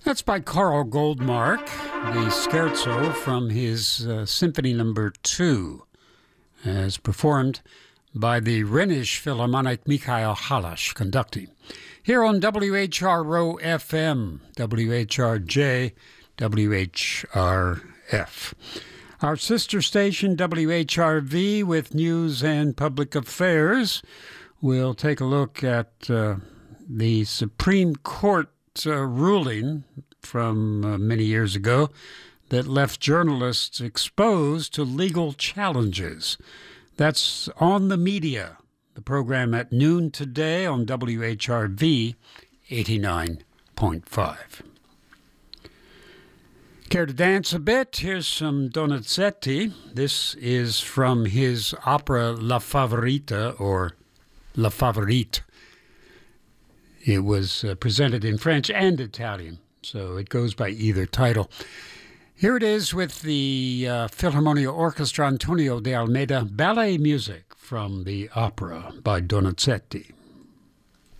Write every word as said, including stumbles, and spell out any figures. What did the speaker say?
That's by Carl Goldmark, the scherzo from his uh, Symphony Number Two, as performed by the Rhenish Philharmonic Mikhail Halash conducting. Here on W H R O F M, W H R J, W H R F. Our sister station, W H R V, with news and public affairs. We'll take a look at uh, the Supreme Court uh, ruling from uh, many years ago that left journalists exposed to legal challenges. That's On the Media, the program at noon today on W H R V eighty-nine point five. Care to dance a bit? Here's some Donizetti. This is from his opera La Favorita, or La Favorite. It was uh, presented in French and Italian, so it goes by either title. Here it is with the uh, Philharmonia Orchestra Antonio de Almeida, ballet music from the opera by Donizetti.